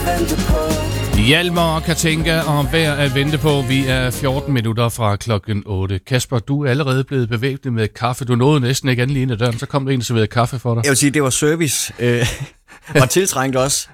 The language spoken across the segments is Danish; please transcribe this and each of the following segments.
Hjalmar og Katinka og Værd at vente på. Vi er 14 minutter fra klokken 8. Kasper, du er allerede blevet bevæbnet med kaffe. Du nåede næsten ikke anden ind ad døren, så kom der en, der serverede kaffe for dig. Jeg vil sige, det var service. Og tiltrængt også.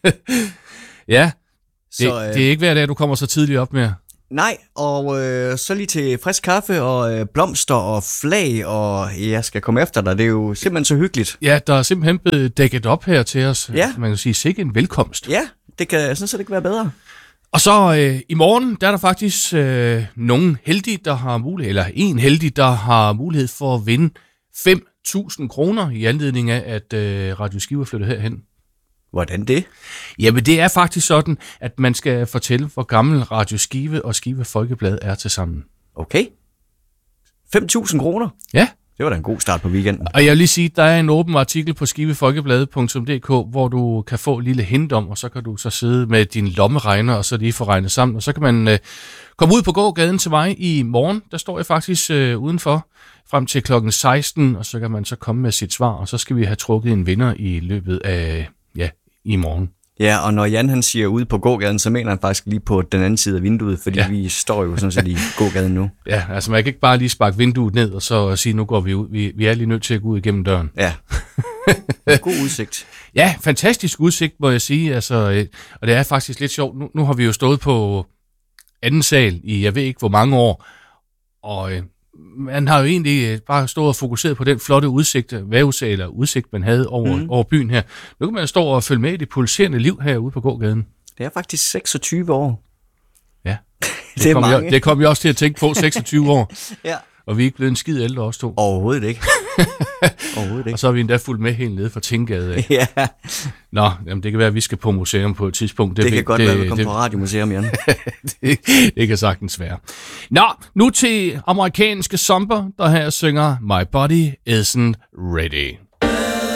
Ja, det er ikke hver dag, du kommer så tidligt op med. Nej, og så lige til frisk kaffe og blomster og flag, og jeg skal komme efter dig. Det er jo simpelthen så hyggeligt. Ja, der er simpelthen blevet dækket op her til os. Ja. Man kan sige, sikke en velkomst. Ja, det kan sådan set ikke være bedre. Og så i morgen, der er der faktisk nogen heldige, der har mulighed, eller en heldig, der har mulighed for at vinde 5.000 kroner i anledning af, at Radio Skive er flyttet herhen. Hvordan det? Jamen, det er faktisk sådan, at man skal fortælle, hvor gammel Radio Skive og Skive Folkeblad er til sammen. Okay. 5.000 kroner? Ja. Det var da en god start på weekenden. Og jeg vil lige sige, der er en åben artikel på skivefolkeblad.dk, hvor du kan få et lille hint om, og så kan du så sidde med din lommeregner, og så lige få regnet sammen. Og så kan man komme ud på gågaden til mig i morgen. Der står jeg faktisk udenfor frem til klokken 16, og så kan man så komme med sit svar, og så skal vi have trukket en vinder i løbet af, i morgen. Ja, og når Jan han siger ude på gågaden, så mener han faktisk lige på den anden side af vinduet, fordi vi står jo sådan set i gågaden nu. Ja, altså man kan ikke bare lige sparke vinduet ned og så sige, nu går vi ud. Vi er lige nødt til at gå ud igennem døren. Ja, god udsigt. Ja, fantastisk udsigt, må jeg sige. Altså, og det er faktisk lidt sjovt. Nu har vi jo stået på anden sal i, jeg ved ikke hvor mange år, og man har jo egentlig bare stået og fokuseret på den flotte udsigt, man havde over byen her. Nu kan man stå og følge med i det pulserende liv herude på gågaden. Det er faktisk 26 år. Ja, det kom jeg også til at tænke på, 26 år. Ja. Og vi er ikke blevet en skid ældre også to. Overhovedet ikke. Og så har vi endda fulgt med helt nede fra Tinggade af. Ja. Nå, jamen det kan være, at vi skal på museum på et tidspunkt. Det kan godt være, at vi kommer på Radiomuseum, Jan. det kan sagtens være. Nå, nu til amerikanske zomber, der her synger My Body Isn't Ready.